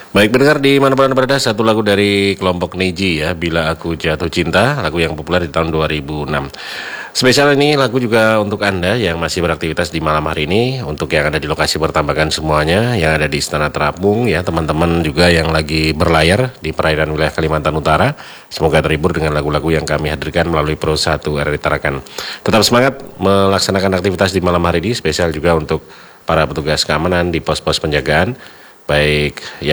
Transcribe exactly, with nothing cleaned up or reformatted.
Baik pendengar di mana pun Anda berada, satu lagu dari kelompok Neji ya, Bila Aku Jatuh Cinta, lagu yang populer di tahun dua ribu enam. Spesial ini lagu juga untuk Anda yang masih beraktivitas di malam hari ini, untuk yang ada di lokasi Pertambakan semuanya, yang ada di Istana Terapung ya, teman-teman juga yang lagi berlayar di perairan wilayah Kalimantan Utara. Semoga terhibur dengan lagu-lagu yang kami hadirkan melalui Pro satu R R I Tarakan. Tetap semangat melaksanakan aktivitas di malam hari ini, spesial juga untuk para petugas keamanan di pos-pos penjagaan. Baik ya.